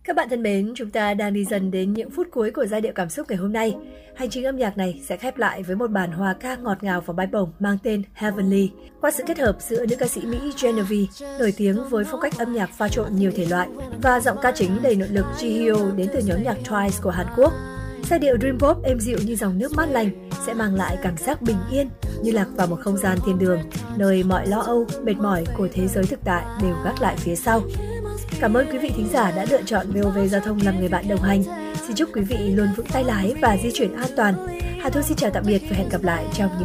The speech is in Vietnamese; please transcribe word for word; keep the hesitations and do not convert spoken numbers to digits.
Các bạn thân mến, chúng ta đang đi dần đến những phút cuối của giai điệu cảm xúc ngày hôm nay. Hành trình âm nhạc này sẽ khép lại với một bản hòa ca ngọt ngào và bay bổng mang tên Heavenly. Qua sự kết hợp giữa nữ ca sĩ Mỹ Genevieve, nổi tiếng với phong cách âm nhạc pha trộn nhiều thể loại, và giọng ca chính đầy nội lực Jihyo đến từ nhóm nhạc Twice của Hàn Quốc. Giai điệu Dream Pop êm dịu như dòng nước mát lành sẽ mang lại cảm giác bình yên, như lạc vào một không gian thiên đường, nơi mọi lo âu, mệt mỏi của thế giới thực tại đều gác lại phía sau. Cảm ơn quý vị thính giả đã lựa chọn vê o vê Giao thông làm người bạn đồng hành. Xin chúc quý vị luôn vững tay lái và di chuyển an toàn. Hà Thu xin chào tạm biệt và hẹn gặp lại trong những